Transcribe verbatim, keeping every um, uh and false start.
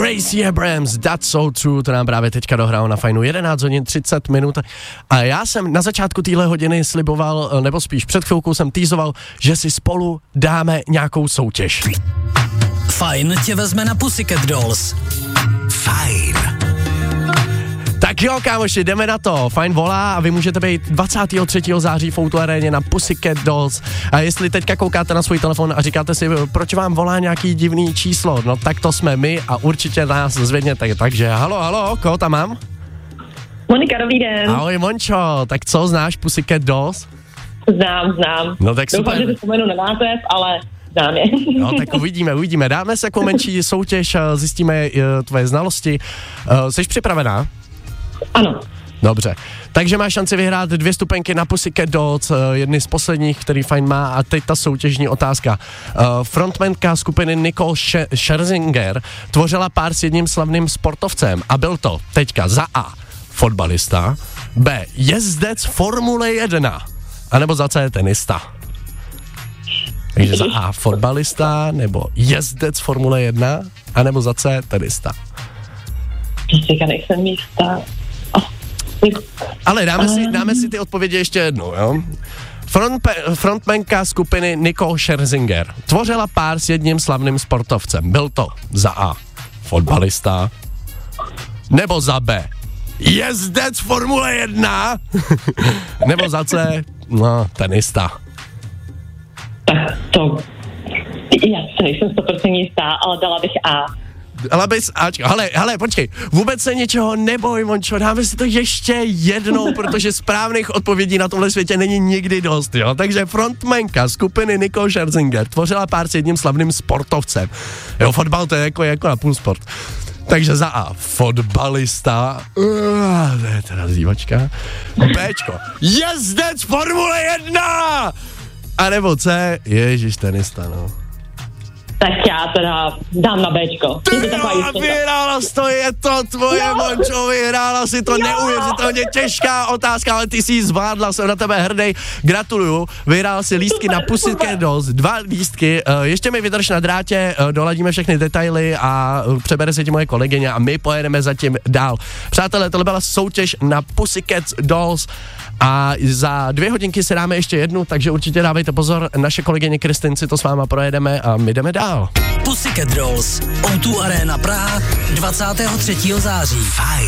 Stacey Abrams, That's So True, to nám právě teďka dohrálo na Fajnu jedenáct hodin třicet minut. A já jsem na začátku téhle hodiny sliboval, nebo spíš před chvilkou jsem týzoval, že si spolu dáme nějakou soutěž. Fajn tě vezme na Pussycat Dolls. Fajn. Tak jo, kámoši, jdeme na to. Fajn volá a vy můžete být dvacátého třetího září v O dva aréně na Pussycat Dolls. A jestli teďka koukáte na svůj telefon a říkáte si, proč vám volá nějaký divný číslo, no tak to jsme my a určitě nás zvedněte. Takže halo, halo, koho tam mám? Monika, dobrý den. Ahoj, Mončo, tak co, znáš Pussycat Dolls? Znám, znám. No tak super. Doufám, že si vzpomenu na název, ale znám je. No tak uvidíme, uvidíme. Dáme se jako menší soutěž, zjistíme uh, tvoje znalosti. Uh, jsi připravená? Ano. Dobře, takže máš šanci vyhrát dvě stupenky na Pussycat Dolls, jedny z posledních, který Fajn má, a teď ta soutěžní otázka. Uh, frontmanka skupiny Nicole Scherzinger tvořila pár s jedním slavným sportovcem a byl to teďka za A fotbalista, B jezdec Formule jedna, anebo za C tenista. Takže za A fotbalista, nebo jezdec Formule jedna, anebo za C tenista. Teďka nejsem jistá. Ale dáme si, dáme si ty odpovědi ještě jednou, jo? Frontpe, frontmanka skupiny Nicole Scherzinger tvořila pár s jedním slavným sportovcem. Byl to za A fotbalista, nebo za B jezdec Formule jedna, nebo za C, no, tenista. Tak to, já se nejsem sto procent jistá, ale dala bych A. Ale bys, Ačka, hele, hele, počkej, vůbec se ničeho neboj, Mončo, dáme si to ještě jednou, protože správných odpovědí na tomhle světě není nikdy dost, jo, takže frontmanka skupiny Nicole Scherzinger tvořila pár s jedním slavným sportovcem, jo, fotbal to je jako, jako na půl sport, takže za A fotbalista, uh, to je teda zdívačka, Bčko, jezdec Formule jedna, a nebo C, ježiš, tenista, no. Tak já teda dám na Bčko. Ty jo, vyhrála jsi to, je to tvoje, jo. Mončo, vyhrála si to, jo. Neuvěřitelně těžká otázka, ale ty jsi ji zvládla, jsem na tebe hrdý, gratuluju, vyhrál si lístky na Pussycat Dolls, dva lístky, uh, ještě mi vydrž na drátě, uh, doladíme všechny detaily a uh, přebere se ti moje kolegyně a my pojedeme zatím dál. Přátelé, tohle byla soutěž na Pussycat Dolls a za dvě hodinky si dáme ještě jednu, takže určitě dávejte pozor, naše kolegyně Kristin si to s váma projedeme a my jdeme dál. Pussycat Dolls, O dva Arena Praha, dvacátého třetího září. Fajn.